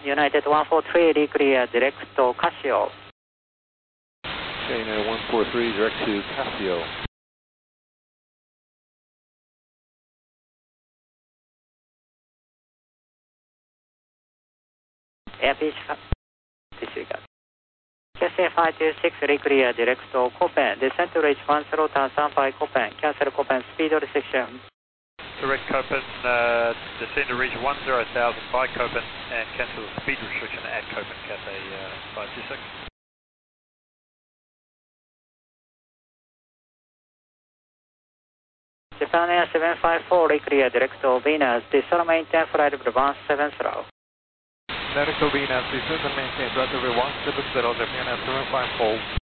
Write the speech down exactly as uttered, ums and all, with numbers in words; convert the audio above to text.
United one four three, reclear direct to Casio. Okay, United one four three, direct to Casio. Airfish disregard. K C five two six, reclear direct to Copen. Descent to reach one zero turn seven five Copen. Cancel Copen, speed restriction. Direct Copen, uh, descend to reach one zero thousand by Copen and cancel the speed restriction at Copen, Cathay uh, five two six. Japan Air seven five four, reclear direct to Venus. Descend maintain flight level one seven zero. Direct to Venus, descend and maintain flight level one seven zero, Japan Air seven five four.